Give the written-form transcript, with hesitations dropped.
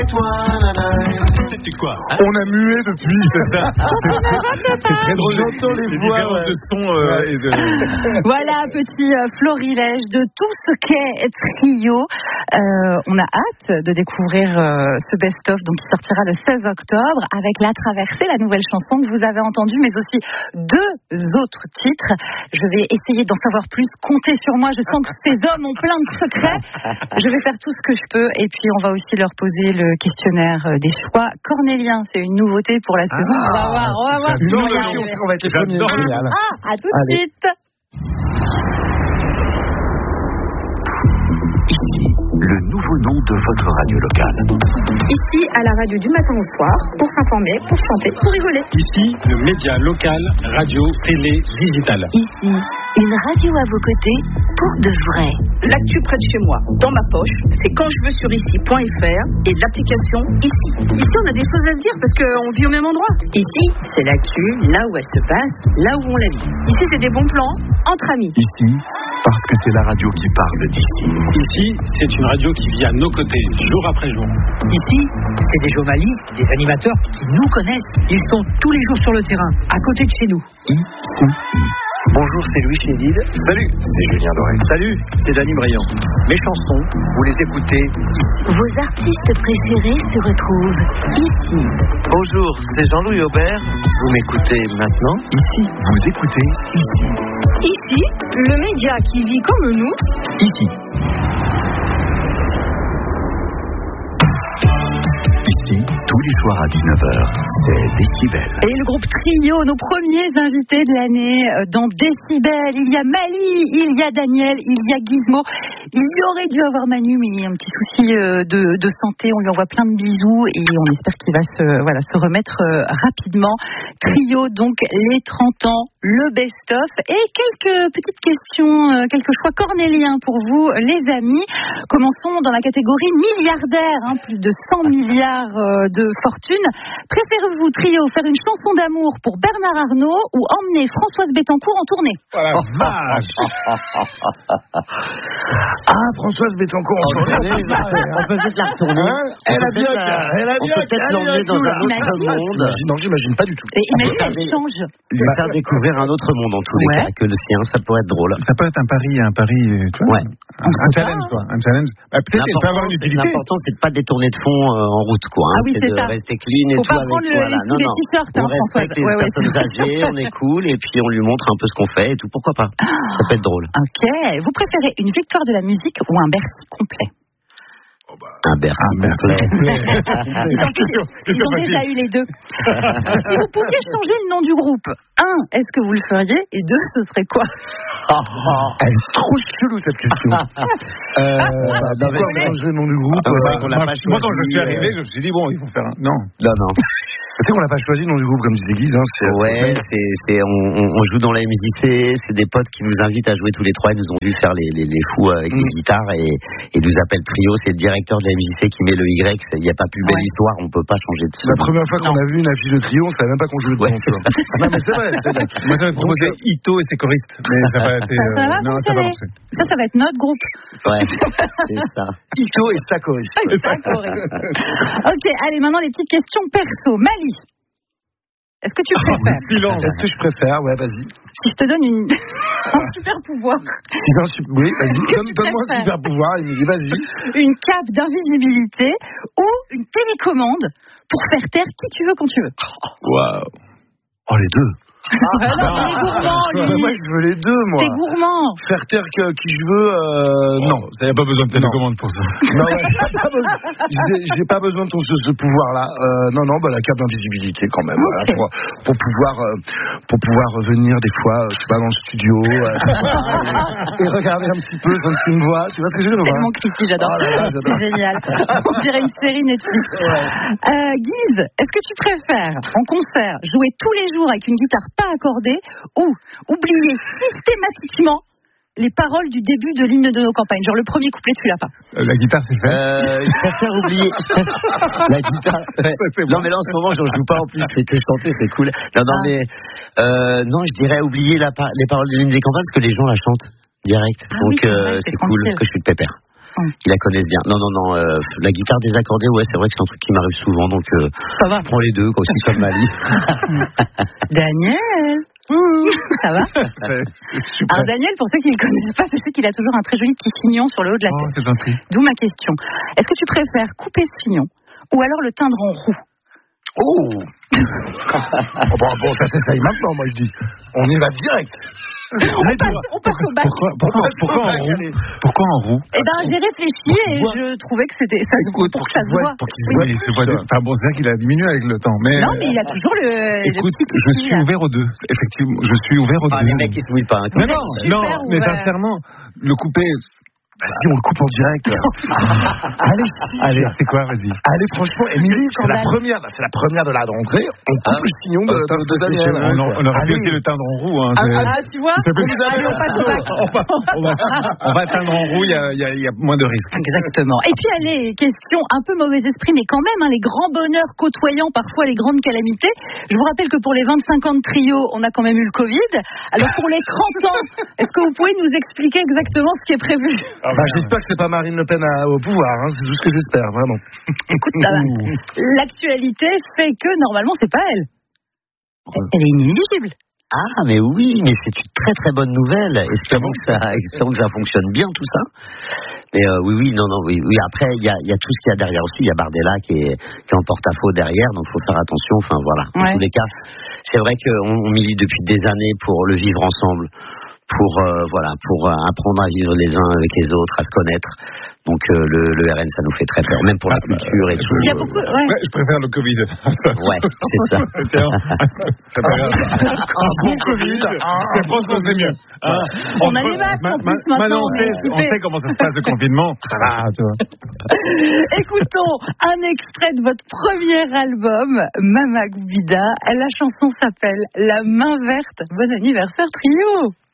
C'est quoi hein? On a mué depuis. C'est très drôle. J'entends les voix de son et de. Voilà, petit florilège de tout ce qu'est Trio. On a hâte de découvrir ce best-of donc, qui sortira le 16 octobre avec La Traversée, la nouvelle chanson que vous avez entendue, mais aussi 2 autres titres. Je vais essayer d'en savoir plus. Comptez sur moi. Je sens que ces hommes ont plein de secrets. Je vais faire tout ce que je peux. Et puis, on va aussi leur poser le questionnaire des choix cornéliens. C'est une nouveauté pour la saison. On va voir. On va être les premiers. À tout de suite. Le nouveau nom de votre radio locale. Ici, à la radio du matin au soir, pour s'informer, pour chanter, pour rigoler. Ici, le média local, radio, télé, digital. Ici, une radio à vos côtés, pour de vrai. L'actu près de chez moi, dans ma poche, c'est quand je veux sur ici.fr et l'application Ici. Ici, on a des choses à se dire parce qu'on vit au même endroit. Ici, c'est l'actu, là où elle se passe, là où on la vit. Ici, c'est des bons plans entre amis. Ici, parce que c'est la radio qui parle d'ici. Ici, c'est une radio qui vit à nos côtés, jour après jour. Ici, c'est des journalistes, des animateurs qui nous connaissent. Ils sont tous les jours sur le terrain, à côté de chez nous. Ici. Bonjour, c'est Louis Chédid. Salut, c'est Julien Doré. Salut, c'est Dany Briand. Mes chansons, vous les écoutez ici. Vos artistes préférés se retrouvent ici. Bonjour, c'est Jean-Louis Aubert. Vous m'écoutez maintenant. Ici, vous écoutez ici. Ici, le média qui vit comme nous. Ici. Ici, tous les soirs à 19h, c'est Décibel. Et le groupe Trio, nos premiers invités de l'année dans Décibel. Il y a Mali, il y a Daniel, il y a Gizmo. Il y aurait dû avoir Manu, mais il y a un petit souci de santé. On lui envoie plein de bisous et on espère qu'il va se remettre rapidement. Trio, donc les 30 ans, le best-of et quelques petites questions, quelques choix cornéliens pour vous, les amis. Commençons dans la catégorie milliardaire, plus de 100 milliards de fortune. Préférez-vous, Trio, faire une chanson d'amour pour Bernard Arnault ou emmener Françoise Bettencourt en tournée? Françoise Bettencourt en tournée. On peut peut-être la retourner. Elle a bien On peut peut-être l'emmener dans un autre monde. Non, j'imagine pas du tout. Et imagine, elle change. Lui faire découvrir un autre monde en tous les cas que le sien, ça pourrait être drôle. Ça peut être un pari, tu vois. Ouais. Un challenge, quoi. Un challenge. Peut-être qu'il peut avoir une utilité. L'important, c'est de pas détourner de fond en route, quoi. Ah oui, c'est de ça. rester clean et faut tout pas avec prendre les t-shirts, on Françoise. respecte les personnes âgées, on est cool et puis on lui montre un peu ce qu'on fait et tout. Pourquoi pas? Ça peut être drôle. Ok. Vous préférez une victoire de la musique ou un Bercy complet? Un Bercy complet. Ils ont déjà eu les deux. Si vous pouviez changer le nom du groupe, 1, est-ce que vous le feriez? Et 2, ce serait quoi? Elle est trop chelou cette question. Pourquoi changer le nom du groupe? Moi, quand je suis arrivé, je me suis dit, bon, il faut faire un. Non. Tu sais qu'on n'a pas choisi le nom du groupe comme disait Guise. On joue dans la MJC, c'est des potes qui nous invitent à jouer tous les trois. Ils nous ont vu faire les fous avec les guitares et nous appellent Trio. C'est le directeur de la MJC qui met le Y. Il n'y a pas plus belle histoire, on ne peut pas changer de La première fois qu'on a vu une affiche de Trio, on ne savait même pas qu'on jouait dedans. Non, mais c'est vrai. Moi, j'avais proposé Ito et ses choristes. Mais ça va être. Ça va être notre groupe. Ouais, c'est ça. Ito et sa choriste. Ok, allez, maintenant les petites questions perso. Mali, est-ce que tu préfères? Est-ce que je préfère? Ouais, vas-y. Si je te donne un super pouvoir. Oui, vas-y. Donne-moi un super pouvoir. Il me dit, vas-y. Une cape d'invisibilité ou une télécommande pour faire taire qui tu veux quand tu veux. Waouh. Oh, les deux. Il est gourmand, lui. Moi, je veux les deux, moi. T'es gourmand. Faire taire qui je veux, non. Ça n'y a pas besoin de télécommande pour ça. Non, j'ai pas besoin de ce pouvoir-là. Non, la cape d'invisibilité quand même. Okay. Voilà, pour pouvoir venir des fois, je sais pas, dans le studio et regarder un petit peu quand tu me vois. Tu vois ce que je veux dire? Tellement creepy, j'adore. C'est génial. On dirait une série Netflix. Guise, est-ce que tu préfères en concert jouer tous les jours avec une guitare pas accordée ou oublier systématiquement les paroles du début de l'hymne de nos campagnes? Genre le premier couplet, tu l'as pas. La guitare, c'est fait. Je préfère oublier. La guitare. Ouais. Non, mais là, en ce moment, je joue pas en plus. C'est que chanter, c'est cool. Non, je dirais oublier les paroles de l'hymne des campagnes parce que les gens la chantent direct. Donc, c'est cool que je suis de pépère. Ils la connaissent bien. Non, la guitare désaccordée, ouais, c'est vrai que c'est un truc qui m'arrive souvent, donc Ça va. je prends les deux, quoi, aussi comme Mali. Daniel, ça va? Alors Daniel, pour ceux qui ne le connaissent pas, je sais qu'il a toujours un très joli petit chignon sur le haut de la tête. C'est gentil. D'où ma question. Est-ce que tu préfères couper ce chignon ou alors le teindre en roux? Oh bon, ça s'essaye maintenant, moi je dis. On y va direct. On passe au bac. Pourquoi en roux? Eh ben, j'ai réfléchi et je trouvais que c'était ça. Écoute, pour que ça se voit. Oui, il se voit. Enfin bon, c'est vrai qu'il a diminué avec le temps. Mais non, mais il a toujours le. Écoute, le petit je suis ouvert aux deux. Effectivement, je suis ouvert aux deux. Les mecs, ils se mouillent pas. Mais non, mais sincèrement, le couper. Si on le coupe en direct. Allez, c'est quoi, vas-y. Allez, franchement, Émilie, c'est la première de la rentrée. On coupe le chignon de Daniel. On aurait pu aussi le teindre en roux. Tu vois, on va teindre en roux, il y a moins de risques. Exactement. Et puis, allez, question un peu mauvais esprit, mais quand même, les grands bonheurs côtoyant parfois les grandes calamités. Je vous rappelle que pour les 25 ans de Trio, on a quand même eu le Covid. Alors, pour les 30 ans, est-ce que vous pouvez nous expliquer exactement ce qui est prévu? J'espère que c'est pas Marine Le Pen au pouvoir, c'est tout ce que j'espère, vraiment. Écoute, l'actualité fait que normalement c'est pas elle. Elle est inéligible. Ah, mais oui, mais c'est une très très bonne nouvelle. Espérons que ça fonctionne bien tout ça. Mais oui, après il y a tout ce qu'il y a derrière aussi. Il y a Bardella qui est en porte-à-faux derrière, donc faut faire attention. Enfin voilà. Ouais. En tous les cas, c'est vrai qu'on milite depuis des années pour le vivre ensemble. Pour apprendre à vivre les uns avec les autres, à se connaître. Donc le RN, ça nous fait très peur, même pour la culture et tout. Il y a beaucoup. Ouais. Je préfère le Covid. Ouais, c'est ça. C'est pas grave. Un bon Covid. C'est franchement c'est mieux. On a les masques en plus maintenant. On sait comment ça se passe le confinement. Tu vois. Écoutons un extrait de votre premier album, Mama Goubida. La chanson s'appelle La main verte. Bon anniversaire Trio.